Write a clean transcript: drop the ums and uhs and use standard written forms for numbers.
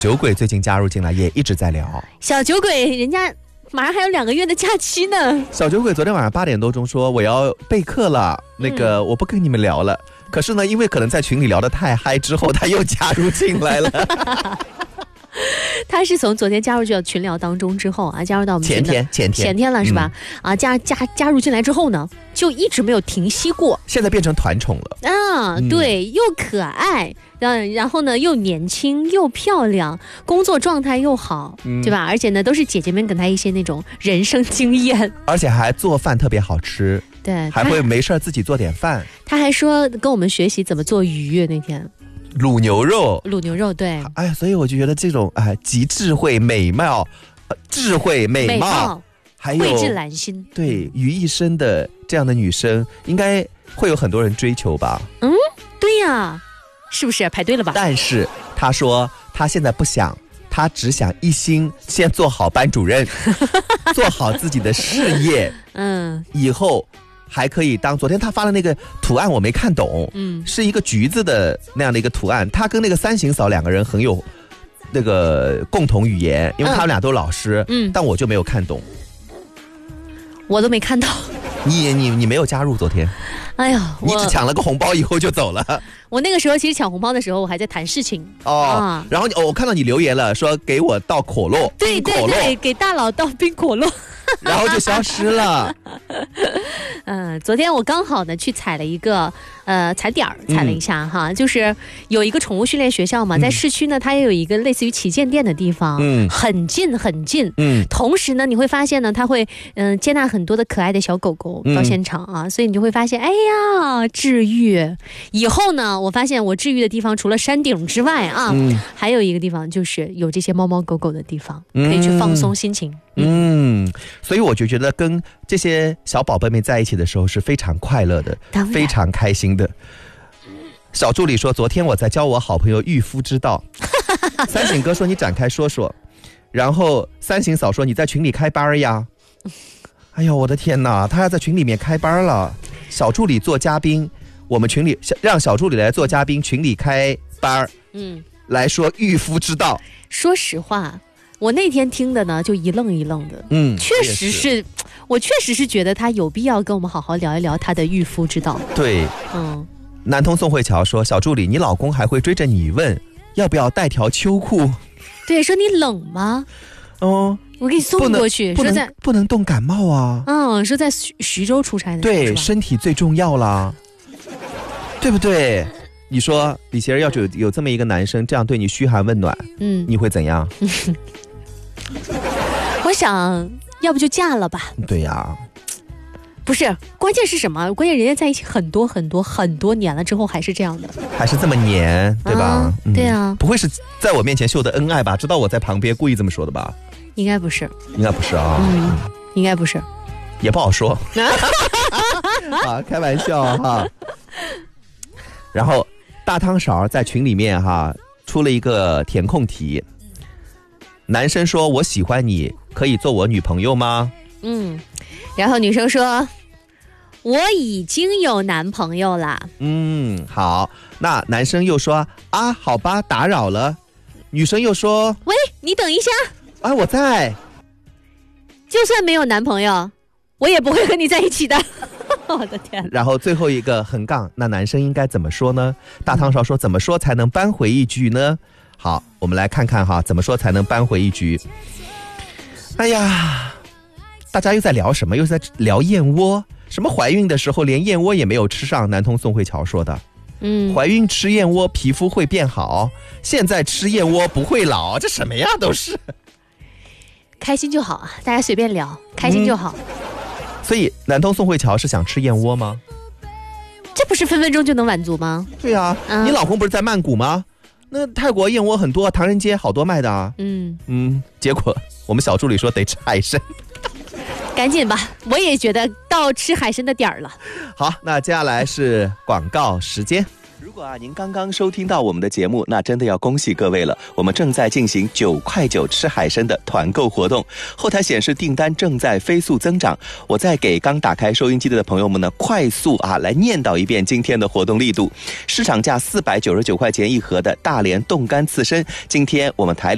酒鬼最近加入进来，也一直在聊。 小酒鬼人家马上还有2个月的假期呢。 小酒鬼昨天晚上8点多钟说我要备课了，那个我不跟你们聊了。可是呢，因为可能在群里聊得太嗨之后，他又加入进来了。 他是从昨天加入到群聊当中之后啊，加入到我们前天了是吧？啊，加入进来之后呢，就一直没有停息过。 现在变成团宠了啊，对，又可爱，然后呢又年轻又漂亮，工作状态又好，对吧？而且呢都是姐姐们给他一些那种人生经验， 而且还做饭特别好吃， 对， 还会没事自己做点饭。 他还说跟我们学习怎么做鱼那天。 卤牛肉， 对， 哎，所以我就觉得这种集智慧美貌，智慧美貌，还有蕙质兰心， 对，于一身的这样的女生，应该会有很多人追求吧？ 对呀，是不是排队了吧？ 但是她说她现在不想，她只想一心先做好班主任，做好自己的事业，以后还可以当。昨天他发了那个图案我没看懂，是一个橘子的那样的一个图案。他跟那个三行嫂2个人很有那个共同语言，因为他们俩都是老师，但我就没有看懂。 我都没看到。 你没有加入昨天？ 哎呀， 你只抢了个红包以后就走了。 我那个时候其实抢红包的时候，我还在谈事情然后我看到你留言了，说给我倒可乐， 对，给大佬倒冰可乐。 然后就消失了。 昨天我刚好呢去踩了一个踩点儿，踩了一下哈，就是有一个宠物训练学校嘛，在市区呢，它也有一个类似于旗舰店的地方，很近很近。同时呢，你会发现呢，它会接纳很多的可爱的小狗狗到现场啊，所以你就会发现，哎呀，治愈。以后呢，我发现我治愈的地方除了山顶之外啊，还有一个地方就是有这些猫猫狗狗的地方，可以去放松心情。 所以我就觉得跟这些小宝贝们在一起的时候是非常快乐的，非常开心的。小助理说昨天我在教我好朋友御夫之道。三省哥说你展开说说，然后三省嫂说你在群里开班呀。哎呦我的天哪，他要在群里面开班了。小助理做嘉宾，我们群里让小助理来做嘉宾，群里开班，来说御夫之道。 说实话，我那天听的呢，就一愣一愣的。确实是，我确实是觉得他有必要跟我们好好聊一聊他的御夫之道。 对，南通宋慧乔说，小助理，你老公还会追着你问要不要带条秋裤？ 对，说你冷吗？我给你送过去，说在不能冻感冒啊。 说在徐州出差的时候， 对，身体最重要啦，对不对？你说李贤儿要是有这么一个男生这样对你嘘寒问暖，你会怎样？ 我想要不就嫁了吧。 对呀， 不是，关键是什么？关键人家在一起很多年了之后还是这样的， 还是这么黏，对吧？ 对啊， 不会是在我面前秀的恩爱吧？知道我在旁边故意这么说的吧？ 应该不是， 啊， 应该不是， 也不好说。啊，开玩笑哈。然后大汤勺在群里面出了一个填空题，男生说我喜欢你，可以做我女朋友吗？ 然后女生说我已经有男朋友啦。 好，那男生又说好吧，打扰了。女生又说喂，你等一下我在， 就算没有男朋友我也不会和你在一起的。我的天。 然后最后一个横杠，那男生应该怎么说呢？大汤勺说怎么说才能扳回一局呢？好，我们来看看怎么说才能扳回一局。哎呀，大家又在聊什么？又在聊燕窝，什么怀孕的时候连燕窝也没有吃上。南通宋慧乔说的，怀孕吃燕窝皮肤会变好，现在吃燕窝不会老，这什么呀？都是开心就好啊，大家随便聊，开心就好。 所以南通宋慧乔是想吃燕窝吗？ 这不是分分钟就能满足吗？ 对啊，你老公不是在曼谷吗？那泰国燕窝很多，唐人街好多卖的啊。结果我们小助理说得吃海参。 赶紧吧，我也觉得到吃海参的点儿了。 好，那接下来是广告时间。如果您刚刚收听到我们的节目，那真的要恭喜各位了，我们正在进行9块9吃海参的团购活动，后台显示订单正在飞速增长。我再给刚打开收音机的朋友们呢，快速来念叨一遍今天的活动力度。市场价499块钱一盒的大连冻干刺身，今天我们台里